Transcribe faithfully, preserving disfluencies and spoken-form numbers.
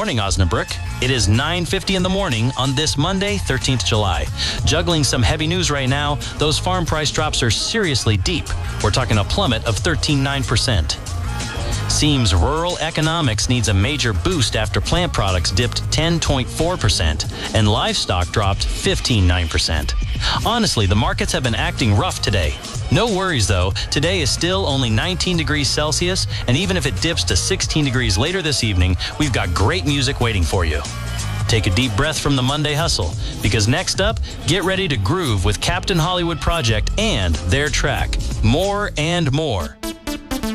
morning, Osnabrück. It is nine fifty in the morning on this Monday, thirteenth of July. Juggling some heavy news right now, those farm price drops are seriously deep. We're talking a plummet of thirteen point nine percent. Seems rural economics needs a major boost after plant products dipped ten point four percent and livestock dropped fifteen point nine percent. Honestly, the markets have been acting rough today. No worries though, today is still only nineteen degrees Celsius, and even if it dips to sixteen degrees later this evening, we've got great music waiting for you. Take a deep breath from the Monday hustle, because next up, get ready to groove with Captain Hollywood Project and their track, More and More.